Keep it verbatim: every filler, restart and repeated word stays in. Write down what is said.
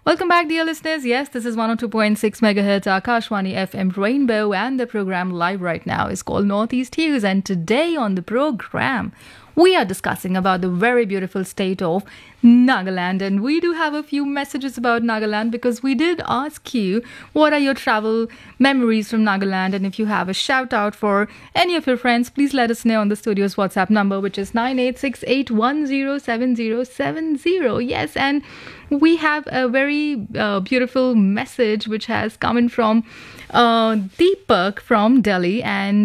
Welcome back, dear listeners. Yes, this is one oh two point six megahertz Akashwani F M Rainbow, and the program live right now is called Northeast Hues. And today on the program, we are discussing about the very beautiful state of Nagaland. And we do have a few messages about Nagaland because we did ask you what are your travel memories from Nagaland. And if you have a shout out for any of your friends, please let us know on the studio's WhatsApp number, which is nine eight six eight one zero seven zero seven zero. Yes, and we have a very uh, beautiful message which has come in from uh, Deepak from Delhi. And